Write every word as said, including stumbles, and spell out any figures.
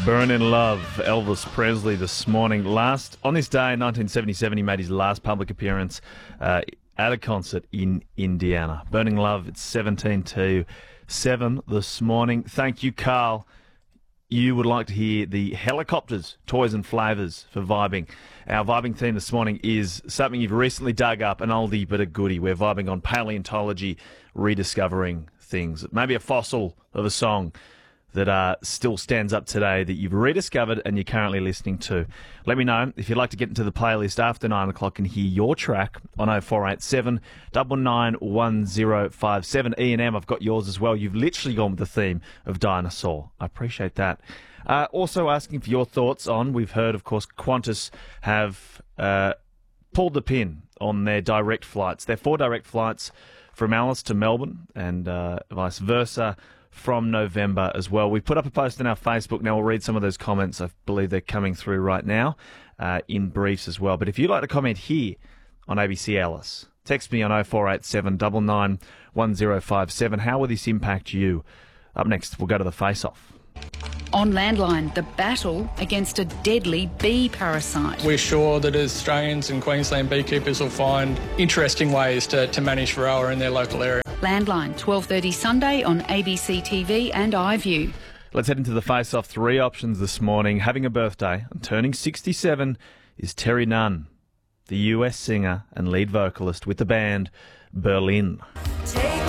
Burnin' Love, Elvis Presley this morning. Last on this day in nineteen seventy-seven, he made his last public appearance uh, at a concert in Indiana. Burning Love, it's seventeen to seven this morning. Thank you, Carl. You would like to hear the Helicopters, Toys and Flavours for vibing. Our vibing theme this morning is something you've recently dug up, an oldie but a goodie. We're vibing on paleontology, rediscovering things. Maybe a fossil of a song that uh, still stands up today that you've rediscovered and you're currently listening to. Let me know if you'd like to get into the playlist after nine o'clock and hear your track on oh four eight seven, nine nine one oh five seven. E and M, I've got yours as well. You've literally gone with the theme of dinosaur. I appreciate that. Uh, also asking for your thoughts on, we've heard, of course, Qantas have uh, pulled the pin on their direct flights. They're four direct flights from Alice to Melbourne and uh, vice versa from November as well. We put up a post on our Facebook. Now we'll read some of those comments. I believe they're coming through right now uh, in briefs as well. But if you'd like to comment here on A B C Alice, text me on oh four eight seven, nine nine one oh five seven. How will this impact you? Up next, we'll go to the face-off. On Landline, the battle against a deadly bee parasite. We're sure that Australians and Queensland beekeepers will find interesting ways to, to manage Varroa in their local area. Landline, twelve thirty Sunday on A B C T V and iView. Let's head into the face-off. Three options this morning. Having a birthday and turning sixty-seven is Terry Nunn, the U S singer and lead vocalist with the band Berlin. Take